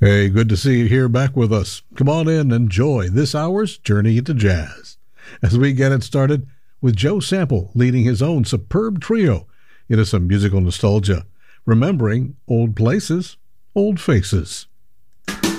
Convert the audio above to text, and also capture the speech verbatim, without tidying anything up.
Hey, good to see you here back with us. Come on in and enjoy this hour's Journey into Jazz as we get it started with Joe Sample leading his own superb trio into some musical nostalgia, remembering old places, old faces.